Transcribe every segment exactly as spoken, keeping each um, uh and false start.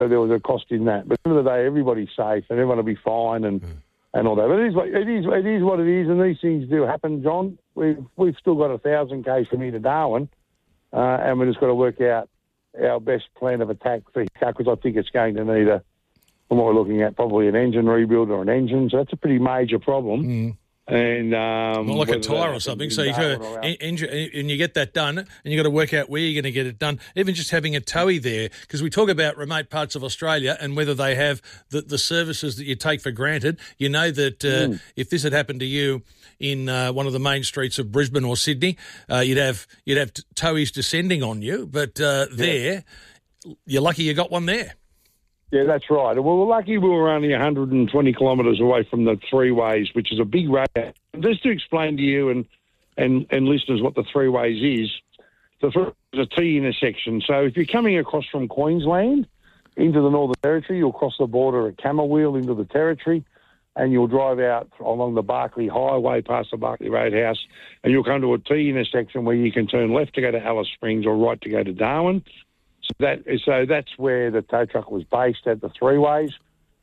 So there was a cost in that. But at the end of the day, everybody's safe and everyone will be fine and, mm. and all that. But it is, what, it, is, it is what it is, and these things do happen, John. We've, we've still got a thousand k's from here to Darwin, uh, and we've just got to work out our best plan of attack for here, because I think it's going to need, a, from what we're looking at, probably an engine rebuild or an engine. So that's a pretty major problem. Mm. And um, well, like a tyre or something. So you got engine, and you get that done, and you got to work out where you're going to get it done. Even just having a towie there, because we talk about remote parts of Australia and whether they have the, the services that you take for granted. You know that uh, mm. if this had happened to you in uh, one of the main streets of Brisbane or Sydney, uh, you'd have you'd have towies descending on you. But uh, yeah. there, you're lucky you got one there. Yeah, that's right. Well, we're lucky we were only one hundred twenty kilometres away from the freeways, which is a big road. Just to explain to you and, and, and listeners what the freeways is, the first is a T intersection. So if you're coming across from Queensland into the Northern Territory, you'll cross the border at Camberwell into the Territory, and you'll drive out along the Barkly Highway past the Barkly Roadhouse, and you'll come to a T intersection where you can turn left to go to Alice Springs or right to go to Darwin. So that so that's where the tow truck was based, at the Three-Ways.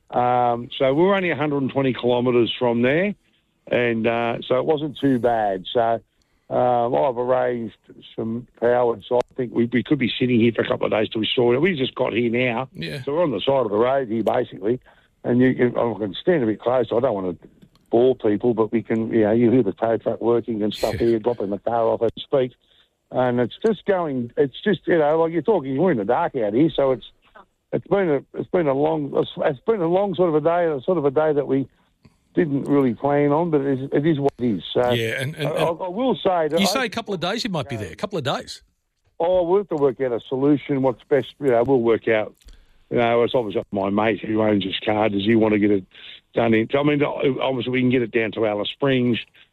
Um, so we were only one hundred twenty kilometres from there, and uh, so it wasn't too bad. So um, I've arranged some powered, so I think we, we could be sitting here for a couple of days till we sort it. We just got here now, yeah. So we're on the side of the road here, basically, and you can, I can stand a bit close. I don't want to bore people, but we can, you know, you hear the tow truck working and stuff here, dropping the car off at speed. And it's just going. It's just, you know, like you're talking. We're in the dark out here, so it's it's been a it's been a long it's been a long sort of a day, a sort of a day that we didn't really plan on, but it is, it is what it is. So yeah, and, and, I, I, I will say that you I, say a couple of days you might be there. A couple of days. Oh, we'll have to work out a solution. What's best? You know, we'll work out. You know, it's obviously my mate who owns his car. Does he want to get it done in? I mean, obviously we can get it down to Alice Springs.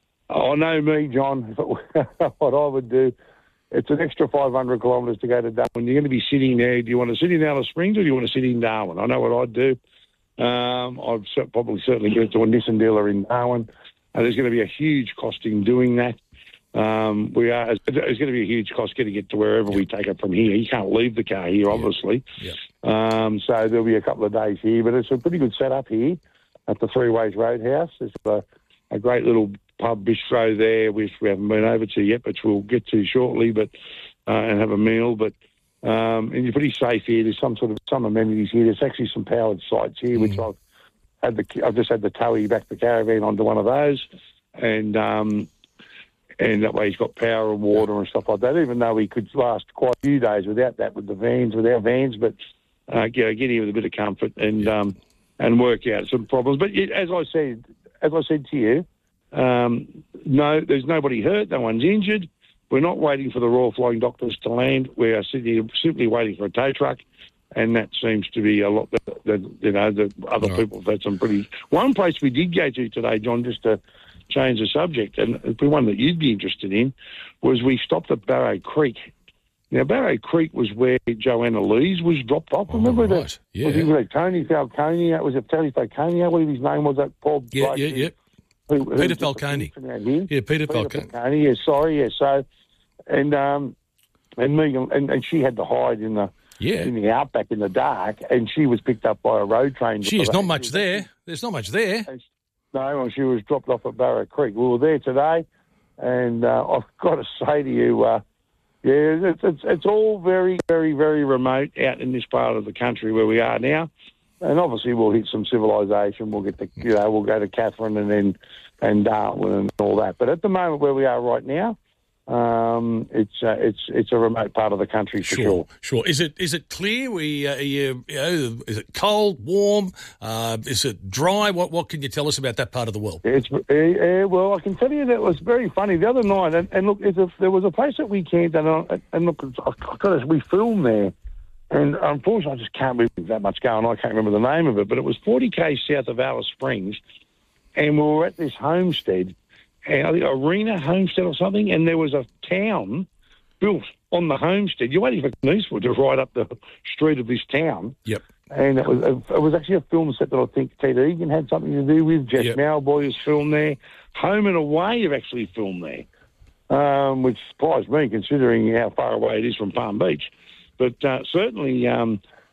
I know me, John. What I would do. It's an extra five hundred kilometres to go to Darwin. You're going to be sitting there. Do you want to sit in Alice Springs or do you want to sit in Darwin? I know what I'd do. Um, I'd probably certainly get it to a Nissan dealer in Darwin. And there's going to be a huge cost in doing that. Um, we are. There's going to be a huge cost getting it to wherever yep. we take it from here. You can't leave the car here, obviously. Yep. Um, so there'll be a couple of days here. But it's a pretty good setup here at the Three-Ways Roadhouse. There's a, a great little pub bistro there, which we haven't been over to yet, which we'll get to shortly, but uh, and have a meal. But um, and you're pretty safe here. There's some sort of some amenities here. There's actually some powered sites here, mm. which I've had the I've just had the towie back the caravan onto one of those, and um, and that way he's got power and water and stuff like that. Even though he could last quite a few days without that, with the vans, with our vans, but uh, you know, get here with a bit of comfort and yeah. um, and work out some problems. But it, as I said, as I said to you. Um, no, there's nobody hurt. No one's injured. We're not waiting for the Royal Flying Doctors to land. We are simply, simply waiting for a tow truck, and that seems to be a lot. That, that you know, the other right. people have had some pretty. One place we did go to today, John, just to change the subject, and the one that you'd be interested in, was we stopped at Barrow Creek. Now, Barrow Creek was where Joanna Lees was dropped off. Oh, Remember right. that? Yeah. Was it Tony Falcone? Was it Tony Falcone? Whatever his name was, that Paul. Yeah, yeah, yeah. Who, Peter Falcone. Yeah, Peter, Peter Falcone. Falcone. Yeah, sorry, yeah. So, and um, and Megan, and, and she had to hide in the yeah. in the outback in the dark, and she was picked up by a road train. She is not much there. There's not much there. And, no, well, she was dropped off at Barrow Creek. We were there today, and uh, I've got to say to you, uh, yeah, it's, it's it's all very, very, very remote out in this part of the country where we are now. And obviously we'll hit some civilization. We'll get to, you know, we'll go to Catherine and then and Darwin and all that. But at the moment where we are right now, um, it's uh, it's it's a remote part of the country for sure. Sure, sure. Is it is it clear? We uh, you, you know, is it cold, warm? Uh, is it dry? What what can you tell us about that part of the world? It's uh, uh, well, I can tell you that it was very funny the other night. And, and look, a, there was a place that we camped and, uh, and look, I got us, we filmed there. And unfortunately, I just can't remember that much going on. I can't remember the name of it, but it was forty k's south of Alice Springs, and we were at this homestead, and I think Arena Homestead or something, and there was a town built on the homestead. You're waiting for Eastwood to ride up the street of this town. Yep. And it was, it was actually a film set that I think Ted Egan had something to do with. Jeff yep. Malboy has filmed there. Home and Away have actually filmed there, um, which surprised me considering how far away it is from Palm Beach. But uh, certainly um,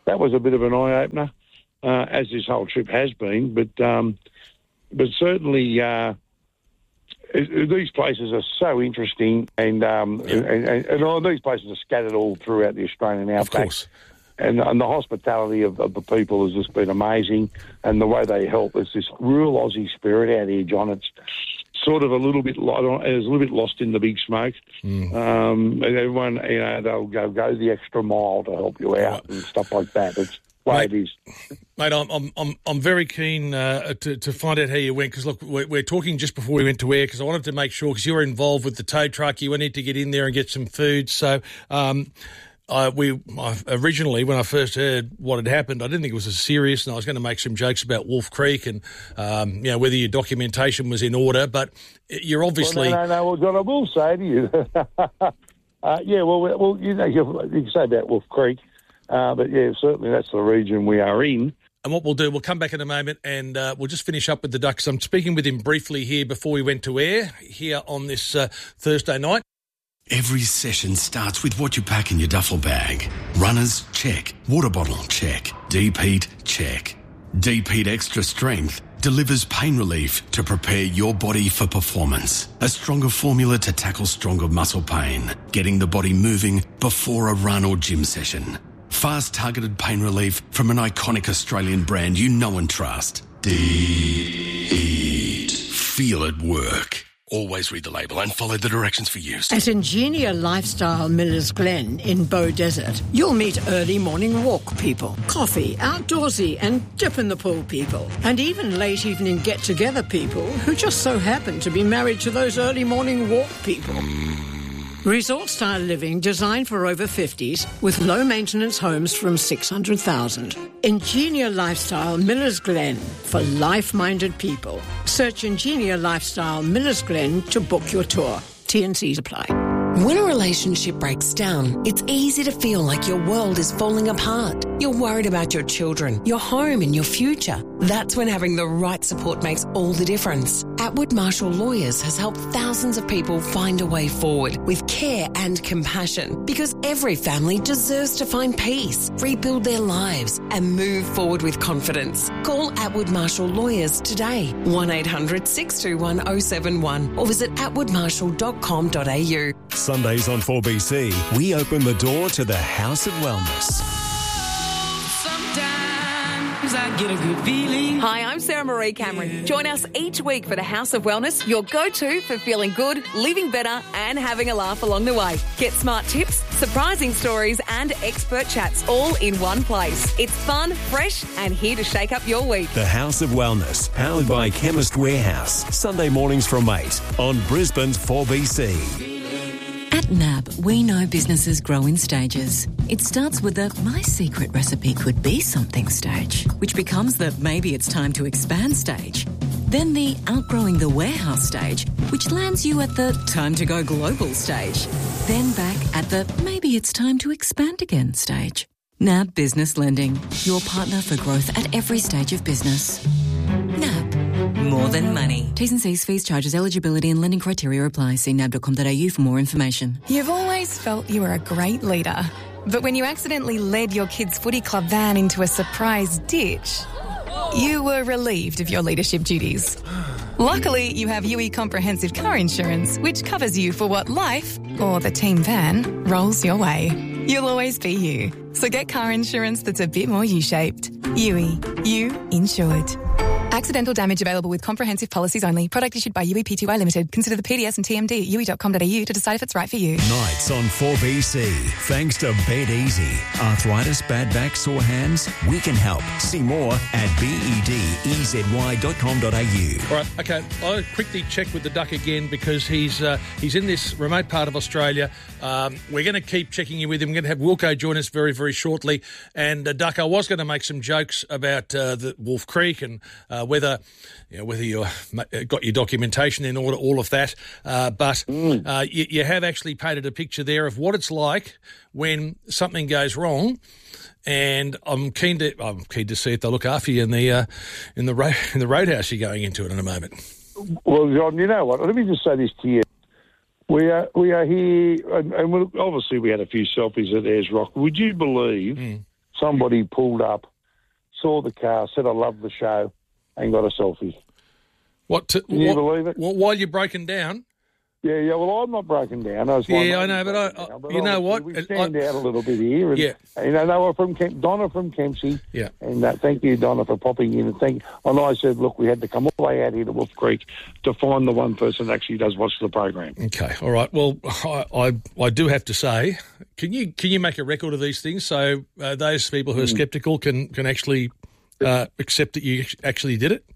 that was a bit of an eye-opener, uh, as this whole trip has been. But um, but certainly uh, these places are so interesting, and, um, yeah. and, and, and all these places are scattered all throughout the Australian outback. Of course. And, and the hospitality of, of the people has just been amazing, and the way they help. There's this real Aussie spirit out here, John. It's sort of a little bit, I don't, it's a little bit lost in the big smoke. Mm. Um, and everyone, you know, they'll go go the extra mile to help you out right. and stuff like that. It's the way mate, it is. Mate, I'm I'm I'm, I'm very keen uh, to to find out how you went, because look, we're, we're talking just before we went to air, because I wanted to make sure, because you were involved with the tow truck, you wanted to get in there and get some food, so. Um, I, we I, originally, when I first heard what had happened, I didn't think it was as serious, and I was going to make some jokes about Wolf Creek and um, you know, whether your documentation was in order. But you're obviously well, no, no, no. Well, John, I will say to you, uh, yeah, well, well, you know, you, you can say about Wolf Creek, uh, but yeah, certainly that's the region we are in. And what we'll do, we'll come back in a moment, and uh, we'll just finish up with the Ducks. I'm speaking with him briefly here before we went to air here on this uh, Thursday night. Every session starts with what you pack in your duffel bag. Runners, check. Water bottle, check. Deep heat, check. Deep Heat Extra Strength delivers pain relief to prepare your body for performance. A stronger formula to tackle stronger muscle pain, getting the body moving before a run or gym session. Fast targeted pain relief from an iconic Australian brand you know and trust. Deep Heat. Feel it work. Always read the label and follow the directions for use. At Ingenia Lifestyle Millers Glen in Bow Desert, you'll meet early morning walk people, coffee, outdoorsy and dip in the pool people, and even late evening get-together people who just so happen to be married to those early morning walk people. Mm. Resort-style living designed for over fifties with low-maintenance homes from six hundred thousand. Ingenia Lifestyle Millers Glen for life-minded people. Search Ingenia Lifestyle Millers Glen to book your tour. T and C's apply. When a relationship breaks down, it's easy to feel like your world is falling apart. You're worried about your children, your home and your future. That's when having the right support makes all the difference. Atwood Marshall Lawyers has helped thousands of people find a way forward with care and compassion, because every family deserves to find peace, rebuild their lives and move forward with confidence. Call Atwood Marshall Lawyers today, one eight hundred six two one oh seven one, or visit atwood marshall dot com dot a u. Sundays on four B C, we open the door to the House of Wellness. Sometimes I get a good feeling. Hi, I'm Sarah Marie Cameron. Join us each week for the House of Wellness, your go-to for feeling good, living better and having a laugh along the way. Get smart tips, surprising stories and expert chats all in one place. It's fun, fresh and here to shake up your week. The House of Wellness, powered by Chemist Warehouse. Sunday mornings from eight on Brisbane's four B C. At N A B, we know businesses grow in stages. It starts with the my secret recipe could be something stage, which becomes the maybe it's time to expand stage. Then the outgrowing the warehouse stage, which lands you at the time to go global stage. Then back at the maybe it's time to expand again stage. N A B Business Lending, your partner for growth at every stage of business. N A B. More than money. T's and C's, fees, charges, eligibility and lending criteria apply. See nab dot com dot a u for more information. You've always felt you were a great leader. But when you accidentally led your kids' footy club van into a surprise ditch, you were relieved of your leadership duties. Luckily, you have U E Comprehensive Car Insurance, which covers you for what life, or the team van, rolls your way. You'll always be you. So get car insurance that's a bit more U-shaped. U E. You insured. Accidental damage available with comprehensive policies only. Product issued by U E P T Y Limited. Consider the P D S and T M D at u e dot com dot a u to decide if it's right for you. Nights on four B C. Thanks to Bed Easy. Arthritis, bad back, sore hands? We can help. See more at bed-easy dot com dot a u. All right, okay. I'll quickly check with the Duck again because he's uh, he's in this remote part of Australia. Um, we're going to keep checking in with him. We're going to have Wilco join us very, very shortly. And uh, Duck, I was going to make some jokes about uh, the Wolf Creek and uh, whether you know, whether you got your documentation in order, all of that. Uh, but mm. uh, you, you have actually painted a picture there of what it's like when something goes wrong. And I'm keen to I'm keen to see if they look after you in the uh, in the road in the roadhouse you're going into it in a moment. Well, John, you know what? Let me just say this to you. We are we are here, and, and we'll, obviously we had a few selfies at Ayers Rock. Would you believe mm. somebody pulled up, saw the car, said, I love the show, and got a selfie. What? To, Can you what, believe it? Well, while you're broken down? Yeah, yeah. Well, I'm not broken down. I was yeah, I know, but, I, I, down, but you know what? We stand I, out a little bit here. And, yeah. And, you know, they were from Kemp, Donna from Kempsey. Yeah. And uh, thank you, Donna, for popping in. And thank. And I said, look, we had to come all the way out here to Wolf Creek to find the one person that actually does watch the program. Okay, all right. Well, I I, I do have to say, can you can you make a record of these things so uh, those people who are mm. sceptical can can actually uh, accept that you actually did it?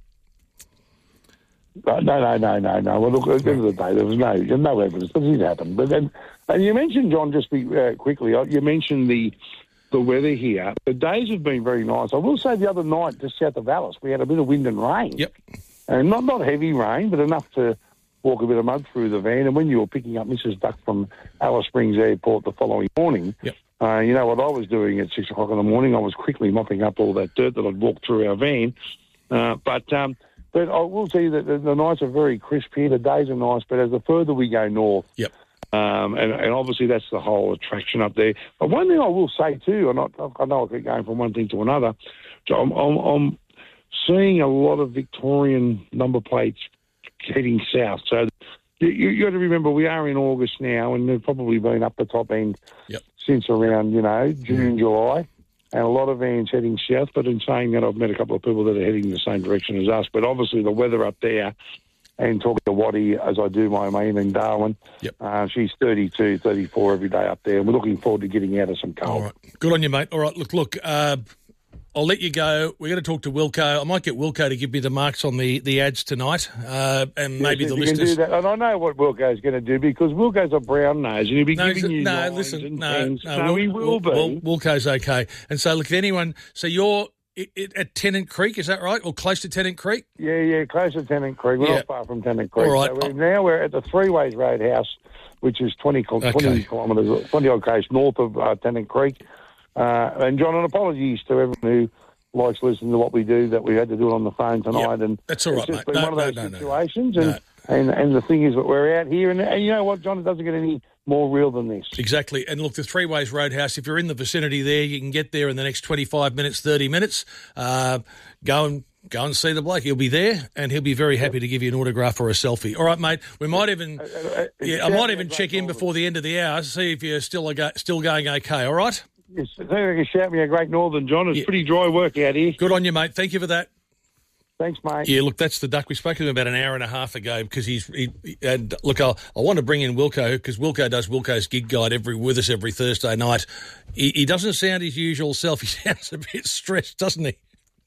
No, no, no, no, no. Well, look, at the end of the day, there was no, no evidence. This did happen. But then, and you mentioned, John, just be, uh, quickly, you mentioned the the weather here. The days have been very nice. I will say the other night, just south of Alice, we had a bit of wind and rain. Yep. And not, not heavy rain, but enough to walk a bit of mud through the van. And when you were picking up Missus Duck from Alice Springs Airport the following morning, yep. uh, you know what I was doing at six o'clock in the morning? I was quickly mopping up all that dirt that I'd walked through our van. Uh, but... Um, But I will tell you that the, the nights are very crisp here. The days are nice, but as the further we go north, yep. um, and, and obviously that's the whole attraction up there. But one thing I will say too, and I, I know I keep going from one thing to another, I'm, I'm, I'm seeing a lot of Victorian number plates heading south. So you, you got to remember we are in August now, and they've probably been up the top end yep. since around, you know, June, mm. July. And a lot of vans heading south, but in saying that, I've met a couple of people that are heading in the same direction as us. But obviously the weather up there, and talking to Waddy as I do my main in Darwin, yep. uh, she's thirty-two, thirty-four every day up there. And we're looking forward to getting out of some cold. All right. Good on you, mate. All right, look, look, uh, I'll let you go. We're going to talk to Wilco. I might get Wilco to give me the marks on the, the ads tonight, uh, and maybe yes, the you listeners. Can do that. And I know what Wilco's going to do, because Wilco's a brown nose, and he'll be no, giving you no, nines listen, and no, tens. no, No, Wil- he will be. Wil- Wilco's okay. And so, look, if anyone, so you're it, it, at Tennant Creek, is that right, or close to Tennant Creek? Yeah, yeah, close to Tennant Creek. We're yeah. not far from Tennant Creek. All right. So we're, now we're at the Three Ways Roadhouse, which is twenty, okay. twenty kilometres, twenty odd k's north of uh, Tennant Creek. Uh, and John, and apologies to everyone who likes listening to what we do, that we had to do it on the phone tonight. Yeah, and that's all right, it's just mate. been No, one of no, those no, situations. no. And, no. and and the thing is that we're out here, and, and you know what, John, it doesn't get any more real than this. Exactly. And look, the Three Ways Roadhouse, if you're in the vicinity there, you can get there in the next twenty-five minutes, thirty minutes. Uh, go and Go and see the bloke. He'll be there, and he'll be very happy to give you an autograph or a selfie. All right, mate. We might even, uh, uh, yeah, I might even check in before the end of the hour to see if you're still still going okay. All right. Yes, I think I can shout me a great northern, John. It's yeah. pretty dry work out here. Good on you, mate. Thank you for that. Thanks, mate. Yeah, look, that's the duck. We spoke to him about an hour and a half ago because he's. He, and look, I'll, I want to bring in Wilco because Wilco does Wilco's Gig Guide every with us every Thursday night. He, he doesn't sound his usual self. He sounds a bit stressed, doesn't he?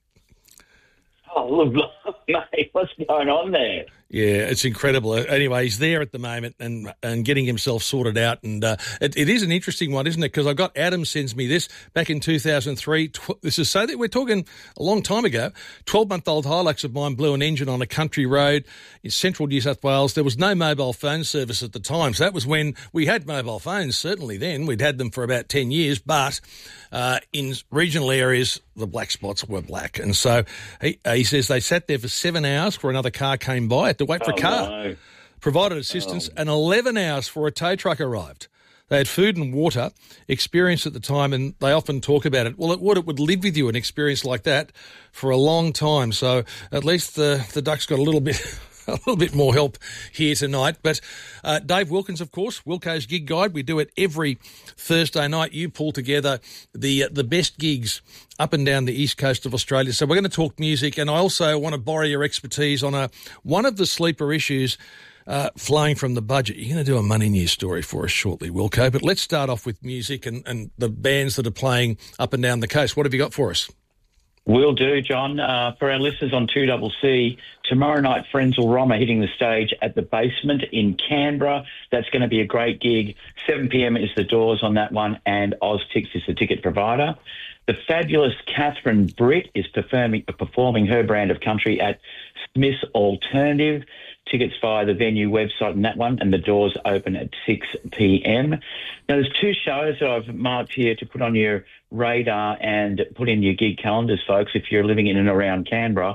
Oh, look, mate, what's going on there? Yeah, it's incredible. Anyway, he's there at the moment and and getting himself sorted out. And uh, it, it is an interesting one, isn't it? Because I got Adam sends me this back in two thousand three. Tw- this is so that we're talking a long time ago. twelve-month-old Hilux of mine blew an engine on a country road in central New South Wales. There was no mobile phone service at the time. So that was when we had mobile phones, certainly then. We'd had them for about ten years. But uh, in regional areas, the black spots were black. And so he, uh, he says they sat there for seven hours before another car came by. To wait for oh, a car, no. provided assistance, oh. and eleven hours for a tow truck arrived. They had food and water, experience at the time, and they often talk about it. Well, it would, it would live with you, an experience like that, for a long time. So at least the, the Ducks got a little bit... a little bit more help here tonight. But uh, Dave Wilkins, of course, Wilco's Gig Guide. We do it every Thursday night. You pull together the uh, the best gigs up and down the east coast of Australia. So we're going to talk music, and I also want to borrow your expertise on a one of the sleeper issues uh, flowing from the budget. You're going to do a Money News story for us shortly, Wilco. But let's start off with music and, and the bands that are playing up and down the coast. What have you got for us? Will do, John. Uh, for our listeners on two C C, tomorrow night, Frenzal Rom are hitting the stage at the Basement in Canberra. That's going to be a great gig. seven p.m. is the doors on that one, and Oztix is the ticket provider. The fabulous Catherine Britt is performing, performing her brand of country at Smith's Alternative. Tickets via the venue website and that one, and the doors open at six p.m. Now, there's two shows that I've marked here to put on your radar and put in your gig calendars, folks, if you're living in and around Canberra.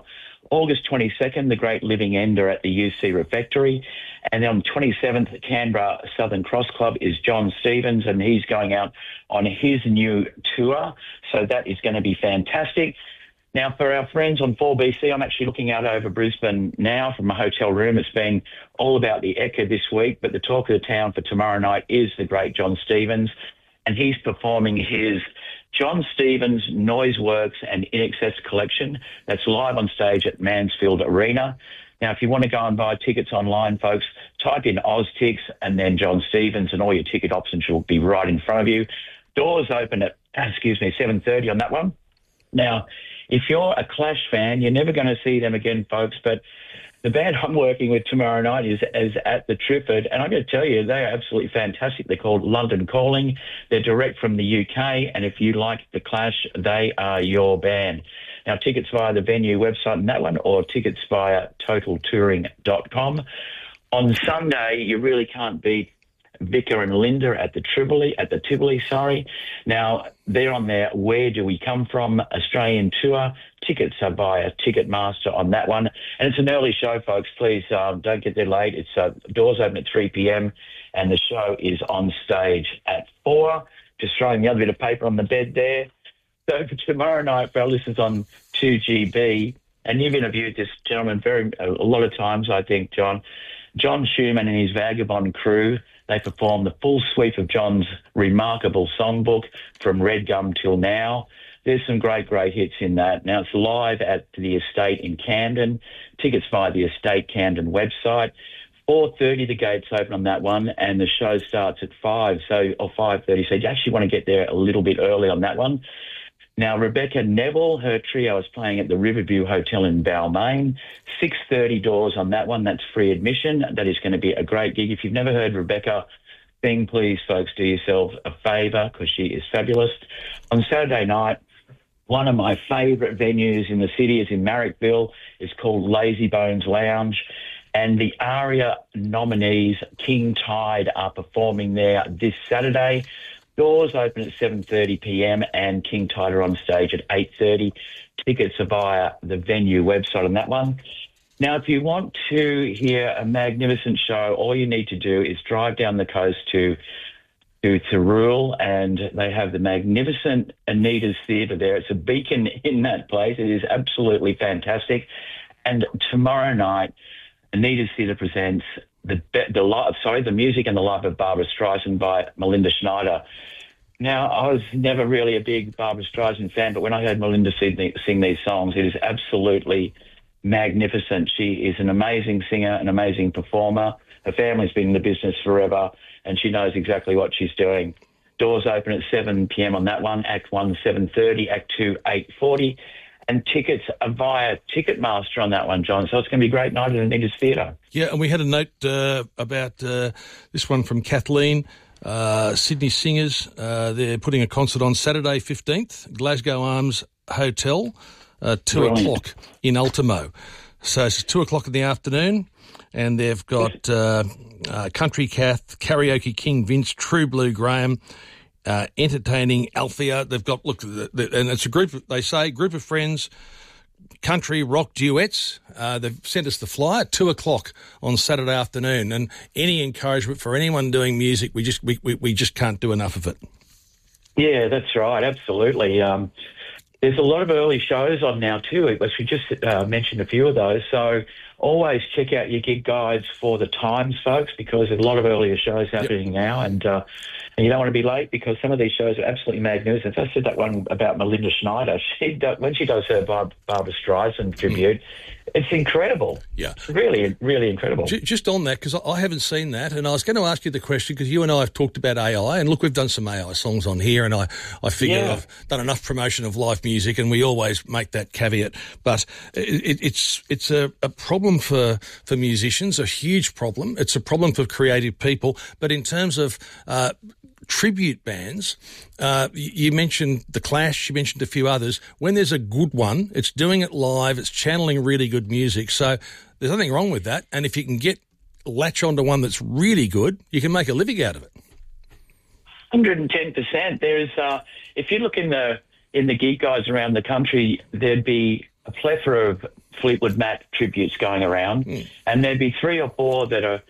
August twenty-second, the Great Living Ender at the U C Refectory. And then on the twenty-seventh, Canberra Southern Cross Club is John Stevens, and he's going out on his new tour. So that is going to be fantastic. Now, for our friends on four B C, I'm actually looking out over Brisbane now from a hotel room. It's been all about the Ekka this week, but the talk of the town for tomorrow night is the great John Stevens, and he's performing his John Stevens Noiseworks and In Excess collection. That's live on stage at Mansfield Arena. Now, if you want to go and buy tickets online, folks, type in OzTix and then John Stevens, and all your ticket options will be right in front of you. Doors open at, excuse me, seven thirty on that one. Now, if you're a Clash fan, you're never going to see them again, folks, but the band I'm working with tomorrow night is, is at the Trifford, and I'm going to tell you, they are absolutely fantastic. They're called London Calling. They're direct from the U K, and if you like the Clash, they are your band. Now, tickets via the venue website on that one, or tickets via total touring dot com. On Sunday, you really can't beat Vicar and Linda at the Tivoli, at the Tivoli, sorry. Now, they're on their Where Do We Come From Australian tour. Tickets are via Ticketmaster on that one. And it's an early show, folks. Please um, don't get there late. It's uh, doors open at three p.m. and the show is on stage at four. Just throwing the other bit of paper on the bed there. So for tomorrow night, for our listeners on two G B, and you've interviewed this gentleman very a lot of times, I think, John, John Schumann and his Vagabond crew. They perform the full sweep of John's remarkable songbook from Red Gum till now. There's some great, great hits in that. Now, it's live at the Estate in Camden. Tickets via the Estate Camden website. four thirty the gates open on that one, and the show starts at five, so or five thirty. So you actually want to get there a little bit early on that one. Now, Rebecca Neville, her trio is playing at the Riverview Hotel in Balmain. six thirty doors on that one. That's free admission. That is going to be a great gig. If you've never heard Rebecca sing, please, folks, do yourself a favour because she is fabulous. On Saturday night, one of my favourite venues in the city is in Marrickville. It's called Lazy Bones Lounge. And the ARIA nominees, King Tide, are performing there this Saturday. Doors open at seven thirty p.m. and King Tide are on stage at eight thirty. Tickets are via the venue website on that one. Now, if you want to hear a magnificent show, all you need to do is drive down the coast to to Thirroul, and they have the magnificent Anita's Theatre there. It's a beacon in that place. It is absolutely fantastic. And tomorrow night, Anita's Theatre presents the the life, sorry, the music and the life of Barbra Streisand by Melinda Schneider. Now, I was never really a big Barbra Streisand fan, but when I heard Melinda sing, sing these songs, it is absolutely magnificent. She is an amazing singer, an amazing performer. Her family's been in the business forever, and she knows exactly what she's doing. Doors open at seven p.m. on that one. Act one, seven thirty. Act two, eight forty. And tickets are via Ticketmaster on that one, John. So it's going to be a great night at Anita's Theatre. Yeah, and we had a note uh, about uh, this one from Kathleen. Uh, Sydney Singers, uh, they're putting a concert on Saturday fifteenth, Glasgow Arms Hotel, uh, two Brilliant. o'clock in Ultimo. So it's two o'clock in the afternoon, and they've got uh, uh, Country Kath, Karaoke King Vince, True Blue Graham, Uh, entertaining Althea. They've got, look, the, the, and it's a group, of, they say, group of friends, country rock duets. Uh, they've sent us the flyer, two o'clock on Saturday afternoon. And any encouragement for anyone doing music, we just we, we, we just can't do enough of it. Yeah, that's right, absolutely. Um, there's a lot of early shows on now too, as we just uh, mentioned a few of those. So always check out your gig guides for the times, folks, because there's a lot of earlier shows happening yep. now, and uh, and you don't want to be late because some of these shows are absolutely magnificent. I said that one about Melinda Schneider. She does, when she does her Bar- Barbra Streisand tribute, it's incredible. Yeah. It's really, really incredible. Just on that, because I haven't seen that, and I was going to ask you the question, because you and I have talked about A I, and look, we've done some A I songs on here, and I, I figure yeah. I've done enough promotion of live music, and we always make that caveat. But it, it's it's a, a problem for, for musicians, a huge problem. It's a problem for creative people. But in terms of uh, tribute bands, uh, you mentioned The Clash, you mentioned a few others. When there's a good one, it's doing it live, it's channeling really good music. So there's nothing wrong with that. And if you can get latch onto one that's really good, you can make a living out of it. one hundred ten percent. There's, uh, if you look in the in the gig guides around the country, there'd be a plethora of Fleetwood Mac tributes going around, mm. and there'd be three or four that are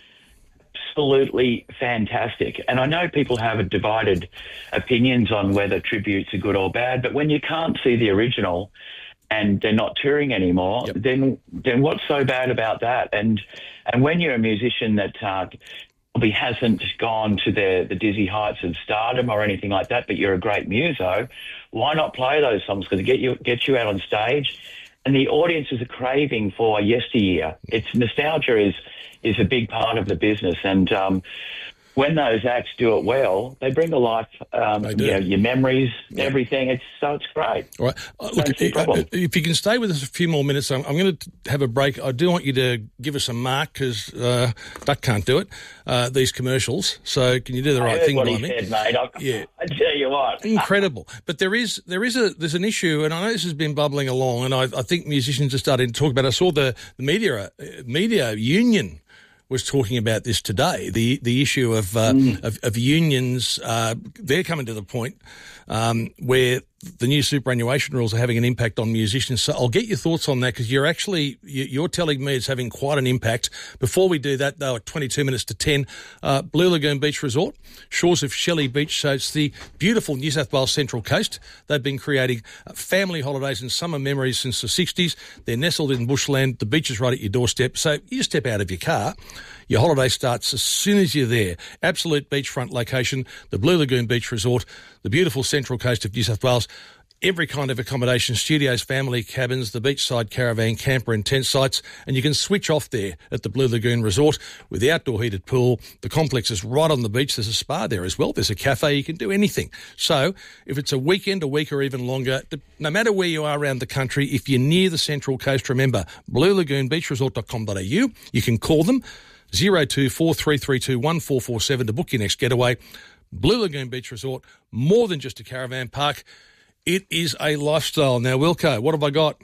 absolutely fantastic. And I know people have divided opinions on whether tributes are good or bad, but when you can't see the original and they're not touring anymore, yep. then then what's so bad about that? And and when you're a musician that uh, probably hasn't gone to the, the dizzy heights of stardom or anything like that, but you're a great muso, why not play those songs? Because it get you, gets you out on stage, and the audiences are craving for yesteryear. It's nostalgia is is a big part of the business, and um, when those acts do it well, they bring to life um, you know, your memories, yeah. everything. It's so it's great. All right. Uh, look, uh, if you can stay with us a few more minutes, I'm, I'm going to have a break. I do want you to give us a mark because uh, Duck can't do it, uh, these commercials. So can you do the right I thing what by he me? Said, mate. I, yeah. I tell you what. Incredible. But there is there is a there's an issue, and I know this has been bubbling along, and I, I think musicians are starting to talk about it. I saw the, the media, uh, media union was talking about this today, the the issue of uh, mm. of, of unions. Uh, they're coming to the point um, where the new superannuation rules are having an impact on musicians. So I'll get your thoughts on that, because you're actually, you're telling me it's having quite an impact. Before we do that, though, at twenty-two minutes to ten, uh, Blue Lagoon Beach Resort, shores of Shelley Beach. So it's the beautiful New South Wales Central Coast. They've been creating family holidays and summer memories since the sixties. They're nestled in bushland. The beach is right at your doorstep. So you step out of your car. Your holiday starts as soon as you're there. Absolute beachfront location, the Blue Lagoon Beach Resort, the beautiful Central Coast of New South Wales. Every kind of accommodation, studios, family cabins, the beachside caravan, camper and tent sites, and you can switch off there at the Blue Lagoon Resort with the outdoor heated pool. The complex is right on the beach. There's a spa there as well. There's a cafe. You can do anything. So if it's a weekend, a week or even longer, no matter where you are around the country, if you're near the Central Coast, remember, blue lagoon beach resort dot com dot a u. You can call them zero two four three three two one four four seven to book your next getaway. Blue Lagoon Beach Resort, more than just a caravan park. It is a lifestyle. Now, Wilco, what have I got?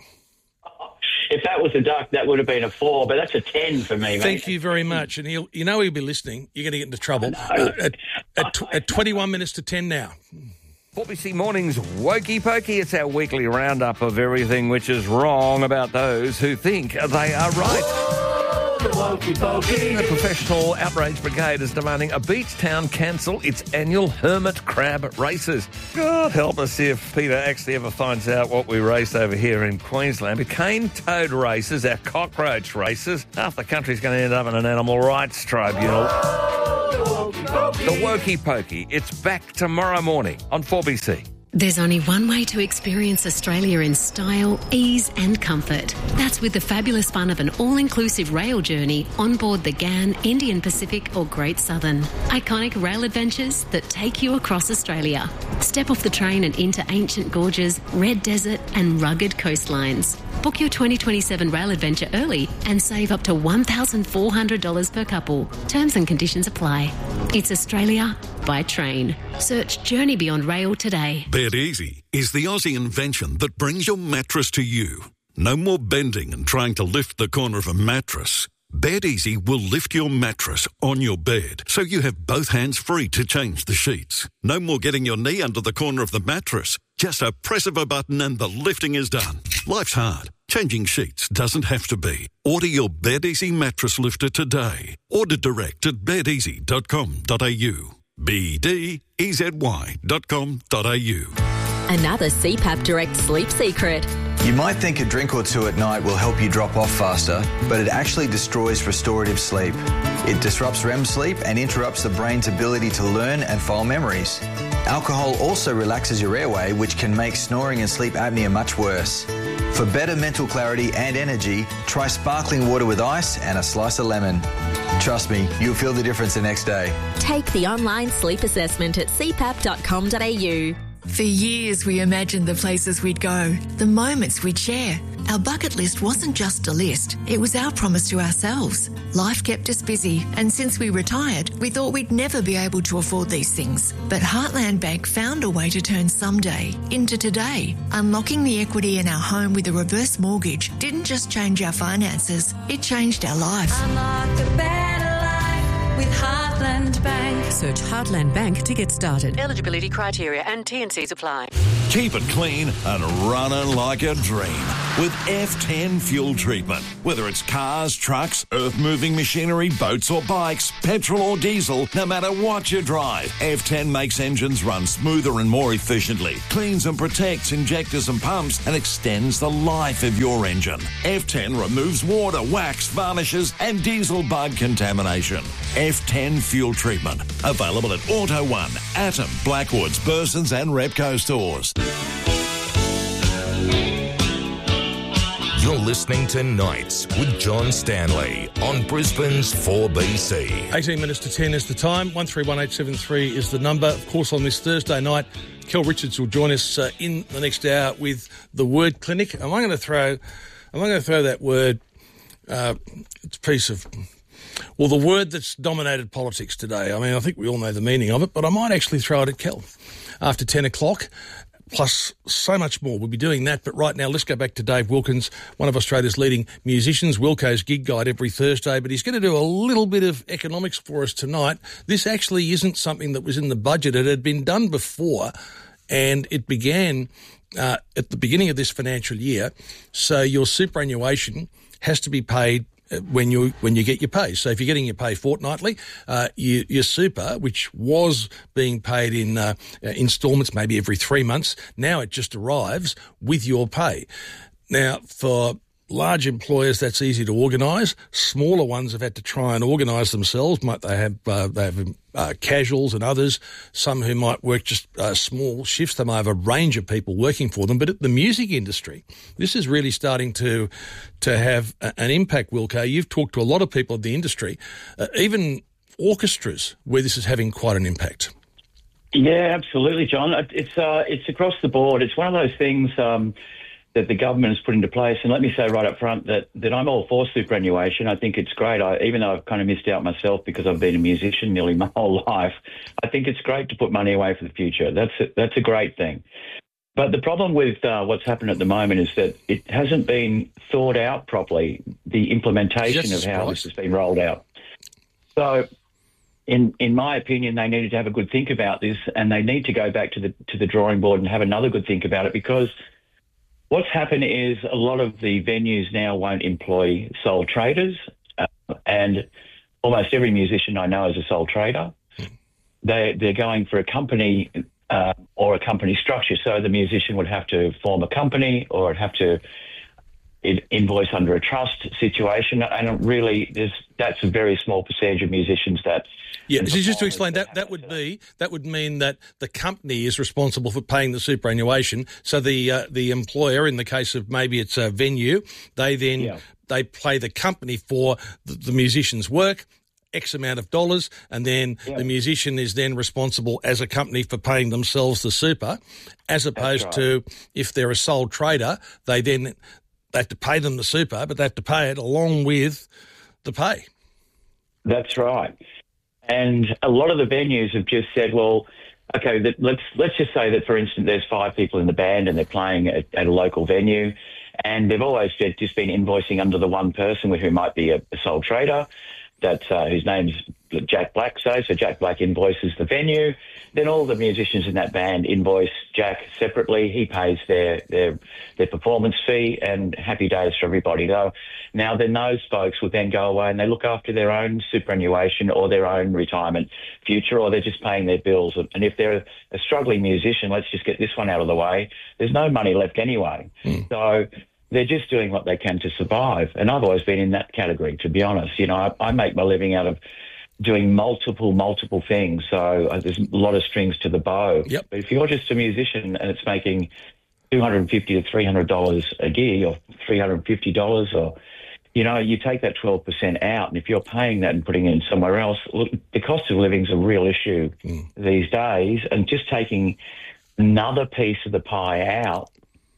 If that was a duck, that would have been a four, but that's a ten for me, mate. Thank you very much. And he'll, you know he'll be listening. You're going to get into trouble. Uh, at, at, at twenty-one minutes to ten now. four B C Mornings Wokey Pokey. It's our weekly roundup of everything which is wrong about those who think they are right. The Wokey Pokey. The Professional Outrage Brigade is demanding a beach town cancel its annual hermit crab races. God help us if Peter actually ever finds out what we race over here in Queensland. The cane toad races, our cockroach races. Half the country's going to end up in an animal rights tribunal. Oh, the Wokey Pokey. The Wokey Pokey. It's back tomorrow morning on four B C. There's only one way to experience Australia in style, ease and comfort. That's with the fabulous fun of an all-inclusive rail journey on board the G A N, Indian Pacific or Great Southern. Iconic rail adventures that take you across Australia. Step off the train and into ancient gorges, red desert and rugged coastlines. Book your twenty twenty-seven rail adventure early and save up to one thousand four hundred dollars per couple. Terms and conditions apply. It's Australia by train. Search Journey Beyond Rail today. Bed Easy is the Aussie invention that brings your mattress to you. No more bending and trying to lift the corner of a mattress. Bed Easy will lift your mattress on your bed so you have both hands free to change the sheets. No more getting your knee under the corner of the mattress. Just a press of a button and the lifting is done. Life's hard. Changing sheets doesn't have to be. Order your Bed Easy mattress lifter today. Order direct at bed easy dot com dot a u. B D E Z Y dot com dot a u. Another C PAP Direct sleep secret. You might think a drink or two at night will help you drop off faster, but it actually destroys restorative sleep. It disrupts R E M sleep and interrupts the brain's ability to learn and file memories. Alcohol also relaxes your airway, which can make snoring and sleep apnea much worse. For better mental clarity and energy, try sparkling water with ice and a slice of lemon. Trust me, you'll feel the difference the next day. Take the online sleep assessment at c pap dot com dot a u. For years, we imagined the places we'd go, the moments we'd share. Our bucket list wasn't just a list, it was our promise to ourselves. Life kept us busy, and since we retired, we thought we'd never be able to afford these things. But Heartland Bank found a way to turn someday into today. Unlocking the equity in our home with a reverse mortgage didn't just change our finances, it changed our life. Unlock a better life with Heartland Bank. Search Heartland Bank to get started. Eligibility criteria and T and Cs apply. Keep it clean and running like a dream with F ten fuel treatment. Whether it's cars, trucks, earth-moving machinery, boats or bikes, petrol or diesel, no matter what you drive, F ten makes engines run smoother and more efficiently, cleans and protects injectors and pumps, and extends the life of your engine. F ten removes water, wax, varnishes and diesel bug contamination. F ten fuel treatment. Available at Auto One, Atom, Blackwoods, Burson's and Repco stores. You're listening to Nights with John Stanley on Brisbane's four B C. eighteen minutes to ten is the time. one three one eight seven three is the number. Of course, on this Thursday night, Kel Richards will join us uh, in the next hour with the Word Clinic. Am I going to throw, am I going to throw that word, uh, it's a piece of, well, the word that's dominated politics today. I mean, I think we all know the meaning of it, but I might actually throw it at Kel after ten o'clock. Plus so much more. We'll be doing that. But right now, let's go back to Dave Wilkins, one of Australia's leading musicians. Wilco's Gig Guide every Thursday, but he's going to do a little bit of economics for us tonight. This actually isn't something that was in the budget. It had been done before, and it began uh, at the beginning of this financial year. So your superannuation has to be paid when you when you get your pay. So if you're getting your pay fortnightly, uh, you, your super, which was being paid in uh, instalments maybe every three months, now it just arrives with your pay. Now, for large employers, that's easy to organise. Smaller ones have had to try and organise themselves. Might they have uh, they have uh, casuals and others, some who might work just uh, small shifts. They might have a range of people working for them. But at the music industry, this is really starting to to have a, an impact, Wilco. You've talked to a lot of people in the industry, uh, even orchestras, where this is having quite an impact. Yeah, absolutely, John. It's uh, it's across the board. It's one of those things um, that the government has put into place. And let me say right up front that, that I'm all for superannuation. I think it's great. I, even though I've kind of missed out myself because I've been a musician nearly my whole life, I think it's great to put money away for the future. That's a, that's a great thing. But the problem with uh, what's happened at the moment is that it hasn't been thought out properly, the implementation Yes, of how right. this has been rolled out. So in in my opinion, they needed to have a good think about this, and they need to go back to the to the drawing board and have another good think about it, because what's happened is a lot of the venues now won't employ sole traders, uh, and almost every musician I know is a sole trader. They, they're going for a company uh, or a company structure, so the musician would have to form a company or have to in- invoice under a trust situation, and really there's that's a very small percentage of musicians that... Yeah, so just to explain, that that would be that would mean that the company is responsible for paying the superannuation. So the uh, the employer, in the case of maybe it's a venue, they then yeah. they pay the company for the, the musician's work, X amount of dollars, and then yeah. the musician is then responsible as a company for paying themselves the super, as opposed right. to if they're a sole trader, they then they have to pay them the super, but they have to pay it along with the pay. That's right. And a lot of the venues have just said, well, okay, that, let's let's just say that, for instance, there's five people in the band and they're playing at, at a local venue, and they've always just been invoicing under the one person who might be a, a sole trader, that uh, whose name's Jack Black, say. So Jack Black invoices the venue. Then all the musicians in that band invoice Jack separately. He pays their their their performance fee, and happy days for everybody. Though now then those folks will then go away and they look after their own superannuation or their own retirement future, or they're just paying their bills. And if they're a struggling musician, let's just get this one out of the way. There's no money left anyway. Mm. So they're just doing what they can to survive. And I've always been in that category, to be honest. You know, I, I make my living out of doing multiple, multiple things. So uh, there's a lot of strings to the bow. Yep. But if you're just a musician and it's making two hundred fifty to three hundred dollars a gig, or three hundred fifty dollars, or, you know, you take that twelve percent out, and if you're paying that and putting it in somewhere else, look, the cost of living is a real issue mm. these days. And just taking another piece of the pie out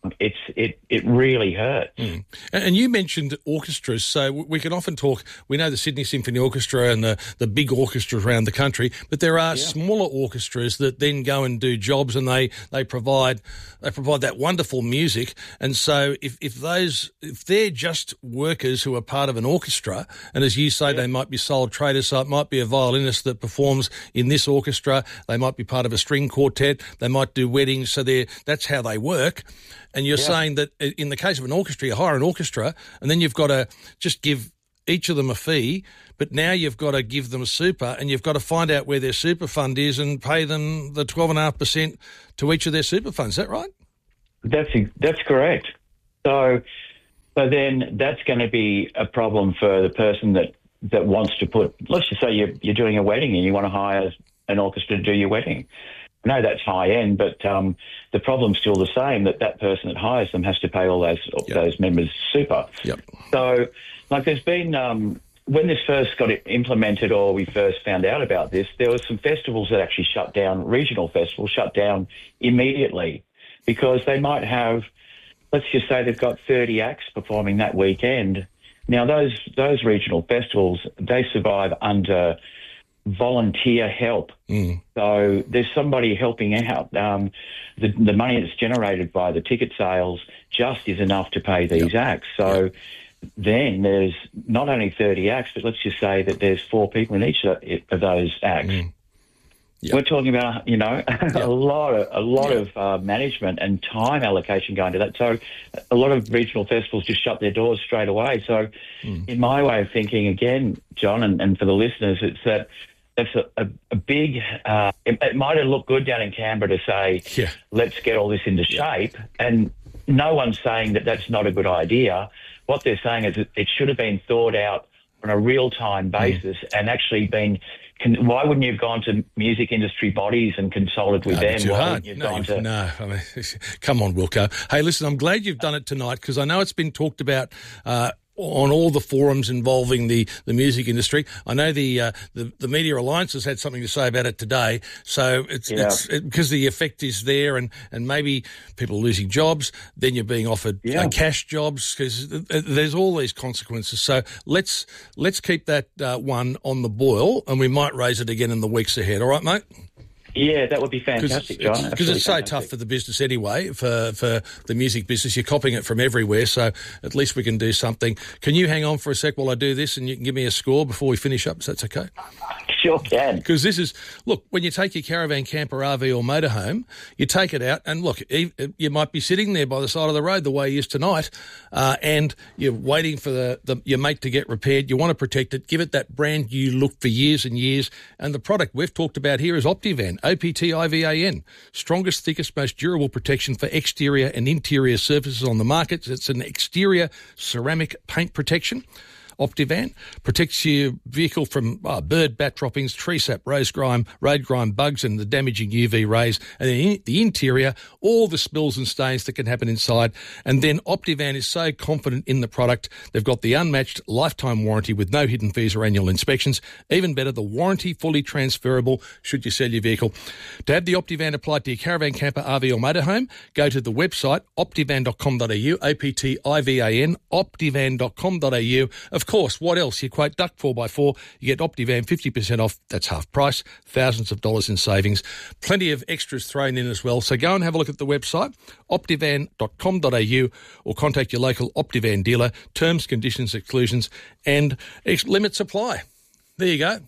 it's it it really hurts. Mm. And, and you mentioned orchestras, so we can often talk. We know the Sydney Symphony Orchestra and the the big orchestras around the country, but there are yeah. smaller orchestras that then go and do jobs, and they they provide they provide that wonderful music. And so if if those if they're just workers who are part of an orchestra, and as you say, yeah. they might be sole traders, so it might be a violinist that performs in this orchestra. They might be part of a string quartet. They might do weddings. So they that's how they work. And you're yeah. saying that in the case of an orchestra, you hire an orchestra, and then you've got to just give each of them a fee, but now you've got to give them a super, and you've got to find out where their super fund is and pay them the twelve point five percent to each of their super funds. Is that right? That's that's correct. So, so then that's going to be a problem for the person that, that wants to put, let's just say you're, you're doing a wedding and you want to hire an orchestra to do your wedding. I know that's high end, but um, the problem's still the same, that that person that hires them has to pay all those yep. those members super. Yep. So, like, there's been, um, when this first got implemented or we first found out about this, there were some festivals that actually shut down, regional festivals shut down immediately because they might have, let's just say they've got thirty acts performing that weekend. Now, those those regional festivals, they survive under volunteer help. Mm. So there's somebody helping out. Um, the, the money that's generated by the ticket sales just is enough to pay these yep. acts. So yep. then there's not only thirty acts, but let's just say that there's four people in each of those acts. Mm. Yep. We're talking about, you know, yep. a lot of a lot yep. of uh, management and time allocation going to that. So a lot of regional festivals just shut their doors straight away. So mm. in my way of thinking, again, John, and, and for the listeners, it's that it's a, a, a big, uh, it, it might have looked good down in Canberra to say, yeah. let's get all this into shape. And no one's saying that that's not a good idea. What they're saying is that it should have been thought out on a real-time basis mm. and actually been, can, why wouldn't you have gone to music industry bodies and consulted with no, them? Too why hard. You no, to... no, I mean, come on, Wilco. Hey, listen, I'm glad you've done it tonight because I know it's been talked about uh, on all the forums involving the, the music industry. I know the, uh, the the Media Alliance has had something to say about it today. So it's yeah. it's it, because the effect is there, and, and maybe people are losing jobs. Then you're being offered yeah. uh, cash jobs because there's all these consequences. So let's let's keep that uh, one on the boil, and we might raise it again in the weeks ahead. All right, mate? Yeah, that would be fantastic, John. Because it's so tough for the business anyway, for for the music business. You're copying it from everywhere, so at least we can do something. Can you hang on for a sec while I do this, and you can give me a score before we finish up, so that's okay? Sure can. Because this is, look, when you take your caravan, camper, R V or motorhome, you take it out, and look, you might be sitting there by the side of the road the way he is tonight, uh, and you're waiting for the, the your mate to get repaired. You want to protect it, give it that brand new look for years and years, and the product we've talked about here is Optivan, O P T I V A N, strongest, thickest, most durable protection for exterior and interior surfaces on the market. It's an exterior ceramic paint protection. Optivan protects your vehicle from oh, bird, bat droppings, tree sap, rose grime, road grime, bugs and the damaging U V rays. And then in the interior, all the spills and stains that can happen inside. And then Optivan is so confident in the product, they've got the unmatched lifetime warranty with no hidden fees or annual inspections. Even better, the warranty fully transferable should you sell your vehicle. To have the Optivan applied to your caravan, camper, R V or motorhome, go to the website optivan dot com dot a u, O P T I V A N, optivan dot com dot a u. Of course, what else? You quote Duck four by four, you get Optivan fifty percent off. That's half price, thousands of dollars in savings. Plenty of extras thrown in as well. So go and have a look at the website, optivan dot com dot a u, or contact your local Optivan dealer. Terms, conditions, exclusions, and ex- limit supply. There you go.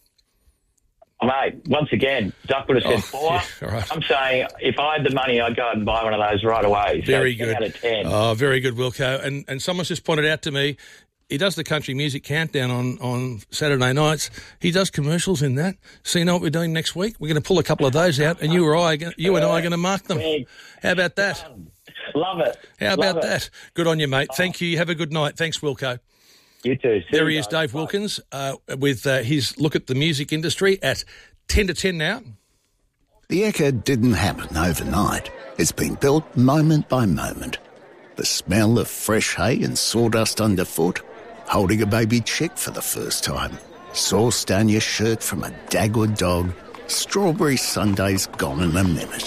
Mate, once again, Duck would have said oh, four. Yeah, right. I'm saying if I had the money, I'd go and buy one of those right away. So very ten good. out of ten. Oh, very good, Wilco. And and someone's just pointed out to me, he does the country music countdown on, on Saturday nights. He does commercials in that. So you know what we're doing next week? We're going to pull a couple of those out, and you or I, you and I are going to mark them. How about that? Love it. How about Love that? Good on you, mate. Thank you. Have a good night. Thanks, Wilco. You too. See there you he is, guys. Dave Bye. Wilkins, uh, with uh, his look at the music industry at ten to ten now. The Ekka didn't happen overnight. It's been built moment by moment. The smell of fresh hay and sawdust underfoot, holding a baby chick for the first time, sauce down your shirt from a Dagwood dog, strawberry sundaes gone in a minute.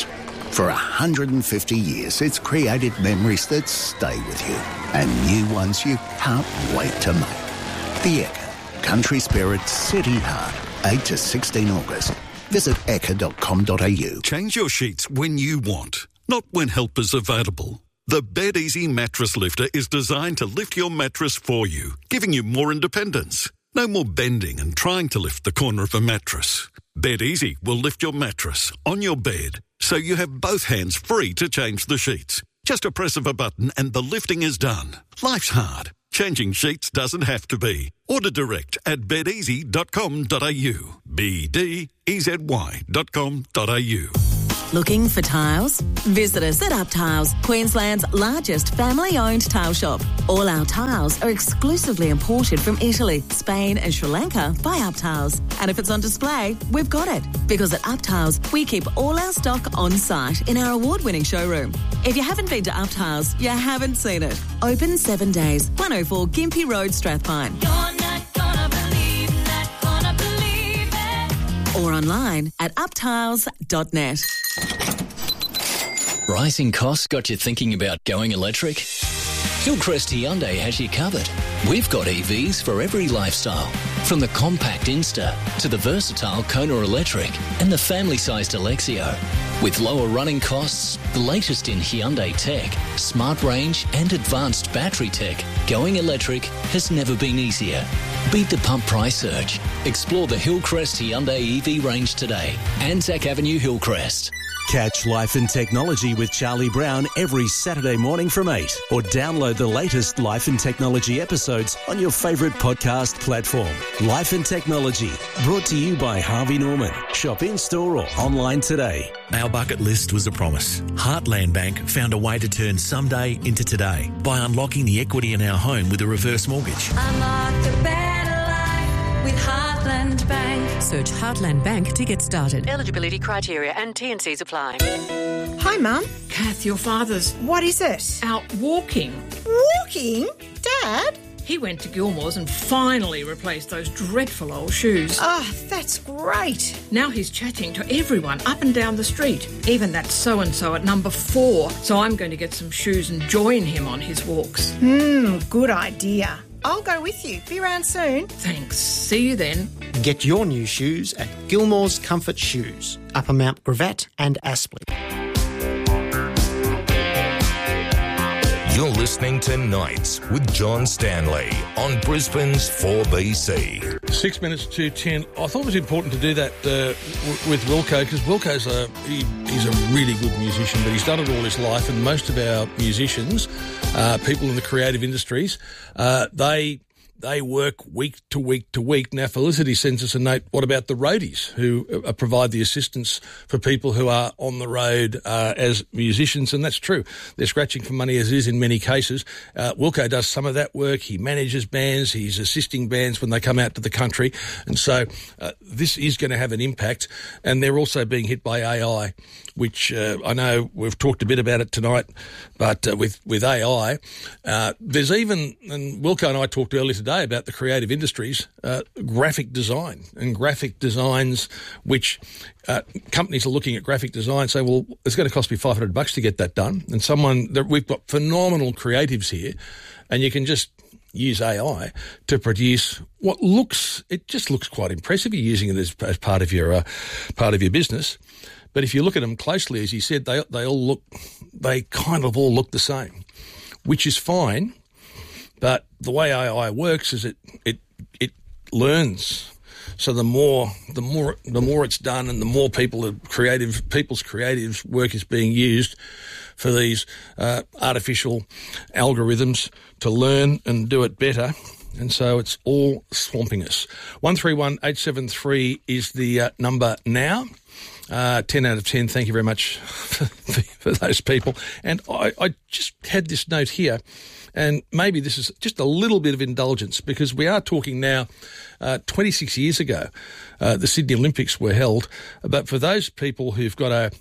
For one hundred fifty years, it's created memories that stay with you and new ones you can't wait to make. The Ekka, country spirit, city heart, eight to sixteen August. Visit ekka dot com dot a u. Change your sheets when you want, not when help is available. The BedEasy mattress lifter is designed to lift your mattress for you, giving you more independence. No more bending and trying to lift the corner of a mattress. BedEasy will lift your mattress on your bed, so you have both hands free to change the sheets. Just a press of a button and the lifting is done. Life's hard. Changing sheets doesn't have to be. Order direct at bed easy dot com dot a u. B D E Z Y dot com dot a u. Looking for tiles? Visit us at Up Tiles, Queensland's largest family-owned tile shop. All our tiles are exclusively imported from Italy, Spain and Sri Lanka by Up Tiles. And if it's on display, we've got it. Because at Up Tiles, we keep all our stock on site in our award-winning showroom. If you haven't been to Up Tiles, you haven't seen it. Open seven days, one oh four Gympie Road, Strathpine. You're not gonna believe, not gonna believe it. Or online at up tiles dot net. Rising costs got you thinking about going electric? Hillcrest Hyundai has you covered. We've got E Vs for every lifestyle, from the compact Insta to the versatile Kona Electric and the family-sized Alexio. With lower running costs, the latest in Hyundai tech, smart range and advanced battery tech, going electric has never been easier. Beat the pump price surge. Explore the Hillcrest Hyundai E V range today. Anzac Avenue, Hillcrest. Catch Life and Technology with Charlie Brown every Saturday morning from eight, or download the latest Life and Technology episodes on your favourite podcast platform. Life and Technology, brought to you by Harvey Norman. Shop in-store or online today. Our bucket list was a promise. Heartland Bank found a way to turn someday into today by unlocking the equity in our home with a reverse mortgage. Unlock a better life with Heartland Bank. Search Heartland Bank to get started. Eligibility criteria and T and Cs apply. Hi, Mum. Kath, your father's... What is it? Out walking. Walking? Dad? He went to Gilmore's and finally replaced those dreadful old shoes. Oh, that's great. Now he's chatting to everyone up and down the street, even that so-and-so at number four. So I'm going to get some shoes and join him on his walks. Hmm, good idea. I'll go with you. Be around soon. Thanks. See you then. Get your new shoes at Gilmore's Comfort Shoes, Upper Mount Gravatt and Aspley. You're listening to Nights with John Stanley on Brisbane's four B C. Six minutes to ten. I thought it was important to do that uh, w- with Wilco, because Wilco's a, he, he's a really good musician, but he's done it all his life, and most of our musicians, uh, people in the creative industries, uh, they... They work week to week to week. Now, Felicity sends us a note. What about the roadies who uh, provide the assistance for people who are on the road uh, as musicians? And that's true. They're scratching for money, as is in many cases. Uh, Wilco does some of that work. He manages bands. He's assisting bands when they come out to the country. And so uh, this is going to have an impact. And they're also being hit by A I, which uh, I know we've talked a bit about it tonight, but uh, with, with A I, uh, there's even, and Wilco and I talked earlier today about the creative industries, uh, graphic design and graphic designs, which uh, companies are looking at graphic design, say, well, it's going to cost me five hundred bucks to get that done. And someone, that we've got phenomenal creatives here, and you can just use A I to produce what looks, it just looks quite impressive. You're using it as, as part of your, uh, part of your business. But if you look at them closely, as you said, they, they all look, they kind of all look the same, which is fine. But the way A I works is it, it it learns. So the more the more the more it's done, and the more people are creative people's creative work is being used for these uh, artificial algorithms to learn and do it better. And so it's all swamping us. One three one eight seven three is the uh, number now. Uh, ten out of ten. Thank you very much for, for those people. And I, I just had this note here. And maybe this is just a little bit of indulgence, because we are talking now, uh, twenty-six years ago, uh, the Sydney Olympics were held. But for those people who've got a, uh,